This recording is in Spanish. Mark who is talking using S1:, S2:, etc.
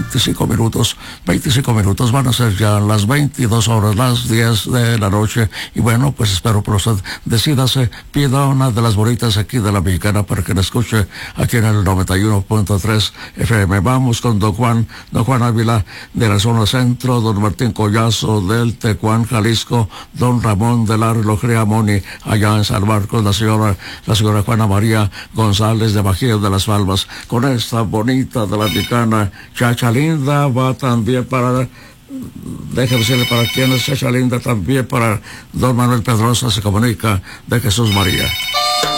S1: 25 minutos. 25 minutos, van a ser ya las 22 horas, las 10 de la noche. Y bueno, pues espero que usted decídase, pida una de las bonitas aquí de la Mexicana para que la escuche aquí en el 91.3 FM. Vamos con don Juan Ávila de la zona centro, don Martín Collazo del Tecuán, Jalisco, don Ramón del Arlojrea Moni, allá en San Marcos, la señora Juana María González de Bajío de las Palmas, con esta bonita de la Mexicana. Chacha Linda va también para, déjeme decirle para quién es Chacha Linda, también para don Manuel Pedrosa, se comunica de Jesús María.